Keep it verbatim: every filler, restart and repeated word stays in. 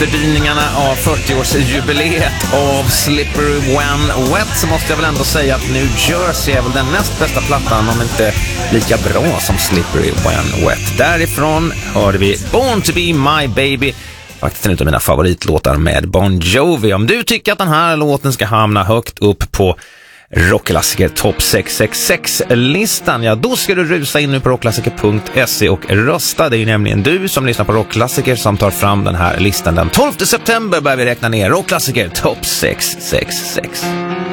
efterdyningarna av fyrtioårsjubileet av Slippery When Wet så måste jag väl ändå säga att New Jersey är väl den näst bästa plattan, om inte lika bra som Slippery When Wet. Därifrån hörde vi Born to be my baby, faktiskt en av mina favoritlåtar med Bon Jovi. Om du tycker att den här låten ska hamna högt upp på Rockklassiker topp sex sex sex-listan, ja då ska du rusa in nu på rockklassiker punkt se och rösta. Det är ju nämligen du som lyssnar på Rockklassiker som tar fram den här listan. Den tolfte september börjar vi räkna ner Rockklassiker topp sex sex sex.